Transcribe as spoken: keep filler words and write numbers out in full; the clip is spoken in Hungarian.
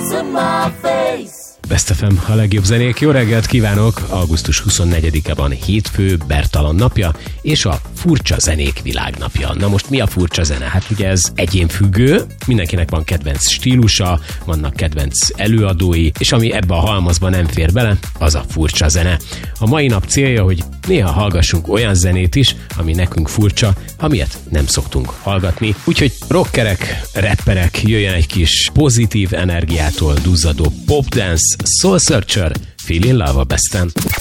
Best ef em, a legjobb zenék. Jó reggelt kívánok! augusztus huszonnegyedike van, hétfő, Bertalan napja, és a furcsa zenék világnapja. Na most mi a furcsa zene? Hát ugye ez egyénfüggő, mindenkinek van kedvenc stílusa, vannak kedvenc előadói, és ami ebbe a halmazba nem fér bele, az a furcsa zene. A mai nap célja, hogy néha hallgassunk olyan zenét is, ami nekünk furcsa, amilyet nem szoktunk hallgatni. Úgyhogy rockerek, rapperek, jöjjön egy kis pozitív energiától duzzadó popdance, Soul Searcher, Feel in Love a Besten.